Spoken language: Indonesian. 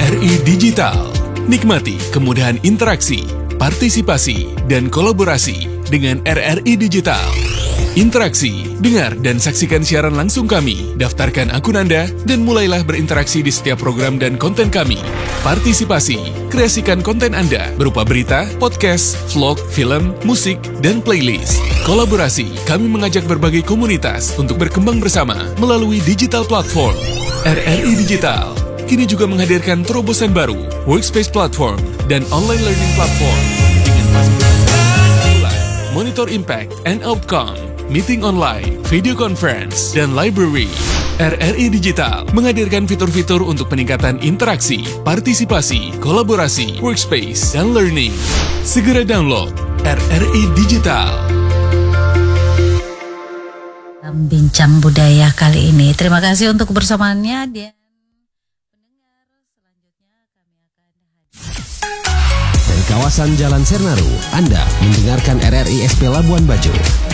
RRI Digital. Nikmati kemudahan interaksi, partisipasi, dan kolaborasi dengan RRI Digital. Interaksi, dengar dan saksikan siaran langsung kami, daftarkan akun Anda, dan mulailah berinteraksi di setiap program dan konten kami. Partisipasi, kreasikan konten Anda berupa berita, podcast, vlog, film, musik, dan playlist. Kolaborasi, kami mengajak berbagai komunitas untuk berkembang bersama melalui digital platform. RRI Digital kini juga menghadirkan terobosan baru, workspace platform, dan online learning platform dengan fasilitas monitor impact and outcome, meeting online, video conference, dan library. RRI Digital menghadirkan fitur-fitur untuk peningkatan interaksi, partisipasi, kolaborasi, workspace, dan learning. Segera download RRI Digital. Bincang budaya kali ini. Terima kasih untuk kebersamaannya. Dari kawasan Jalan Sernaru, Anda mendengarkan RRI SP Labuan Bajo.